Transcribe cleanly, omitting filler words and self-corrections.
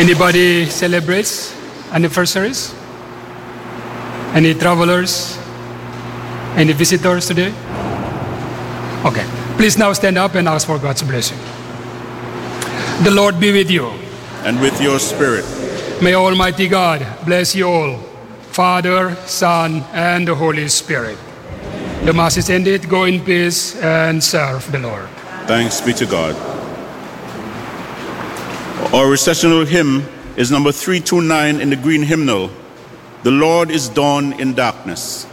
Anybody celebrates anniversaries? Any travelers? Any visitors today? Okay. Please now stand up and ask for God's blessing. The Lord be with you. And with your spirit. May Almighty God bless you all, Father, Son, and the Holy Spirit. The Mass is ended. Go in peace and serve the Lord. Thanks be to God. Our recessional hymn is number 329 in the green hymnal. The Lord is dawn in darkness.